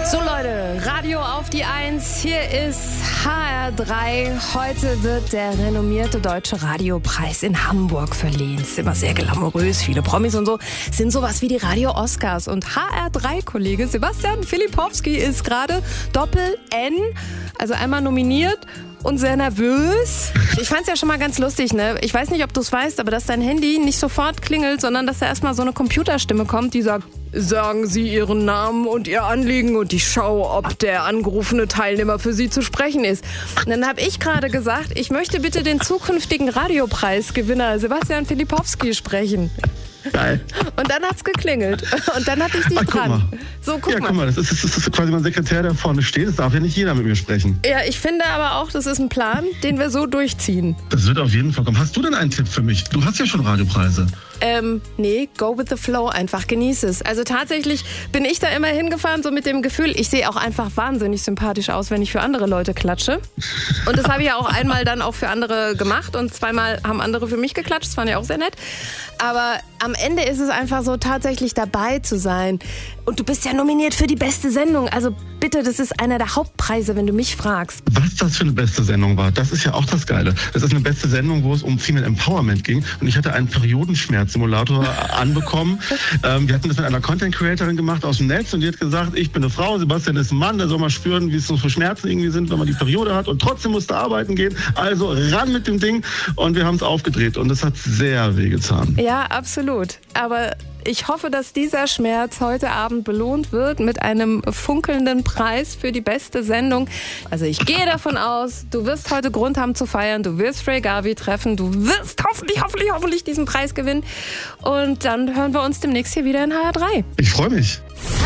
So Leute, Radio auf die 1, hier ist HR3. Heute wird der renommierte Deutsche Radiopreis in Hamburg verliehen. Ist immer sehr glamourös, viele Promis und so. Sind sowas wie die Radio-Oscars. Und HR3-Kollege Sebastian Filipowski ist gerade Doppel-N, also einmal nominiert und sehr nervös. Ich fand's ja schon mal ganz lustig, ne? Ich weiß nicht, ob du es weißt, aber dass dein Handy nicht sofort klingelt, sondern dass da erstmal so eine Computerstimme kommt, die sagt: Sagen Sie Ihren Namen und Ihr Anliegen und ich schaue, ob der angerufene Teilnehmer für Sie zu sprechen ist. Und dann habe ich gerade gesagt, ich möchte bitte den zukünftigen Radiopreisgewinner Sebastian Filipowski sprechen. Geil. Und dann hat's geklingelt. Und dann hatte ich dich dran. So, guck mal, das ist quasi mein Sekretär, der vorne steht. Das darf ja nicht jeder mit mir sprechen. Ja, ich finde aber auch, das ist ein Plan, den wir so durchziehen. Das wird auf jeden Fall kommen. Hast du denn einen Tipp für mich? Du hast ja schon Radiopreise. Nee, go with the flow, einfach genieße es. Also tatsächlich bin ich da immer hingefahren, so mit dem Gefühl, ich sehe auch einfach wahnsinnig sympathisch aus, wenn ich für andere Leute klatsche. Und das habe ich ja auch einmal dann auch für andere gemacht und zweimal haben andere für mich geklatscht, das fand ich auch sehr nett. Aber am Ende ist es einfach so, tatsächlich dabei zu sein. Und du bist ja nominiert für die beste Sendung. Also bitte, das ist einer der Hauptpreise, wenn du mich fragst. Was das für eine beste Sendung war, das ist ja auch das Geile. Das ist eine beste Sendung, wo es um Female Empowerment ging. Und ich hatte einen Periodenschmerzsimulator anbekommen. Wir hatten das mit einer Content-Creatorin gemacht aus dem Netz und die hat gesagt, ich bin eine Frau, Sebastian ist ein Mann, der soll mal spüren, wie es so für Schmerzen irgendwie sind, wenn man die Periode hat und trotzdem musste arbeiten gehen. Also ran mit dem Ding und wir haben es aufgedreht und es hat sehr wehgetan. Ja, absolut. Aber ich hoffe, dass dieser Schmerz heute Abend belohnt wird mit einem funkelnden Preis für die beste Sendung. Also ich gehe davon aus, du wirst heute Grund haben zu feiern, du wirst Ray Garvey treffen, du wirst hoffentlich diesen Preis gewinnen. Und dann hören wir uns demnächst hier wieder in HR3. Ich freue mich.